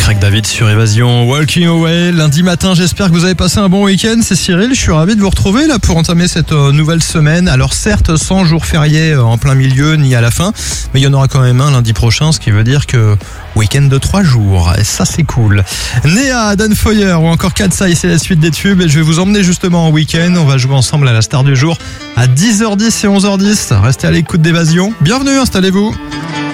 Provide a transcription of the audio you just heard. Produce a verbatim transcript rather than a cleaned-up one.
Craig David sur Évasion, Walking Away, lundi matin, j'espère que vous avez passé un bon week-end, c'est Cyril, je suis ravi de vous retrouver là pour entamer cette euh, nouvelle semaine. Alors certes, sans jour férié euh, en plein milieu ni à la fin, mais il y en aura quand même un lundi prochain, ce qui veut dire que week-end de trois jours, et ça c'est cool. Néa, Dan Foyer ou encore Katsai, c'est la suite des tubes et je vais vous emmener justement en week-end, on va jouer ensemble à la star du jour à dix heures dix et onze heures dix, restez à l'écoute d'Évasion, bienvenue, installez-vous.